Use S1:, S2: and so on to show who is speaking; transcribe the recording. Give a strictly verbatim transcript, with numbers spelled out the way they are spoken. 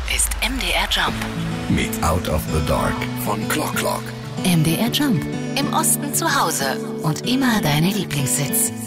S1: ist M D R Jump.
S2: Mit Out of the Dark von Clock Clock.
S1: M D R Jump. Im Osten zu Hause und immer deine Lieblingssitz.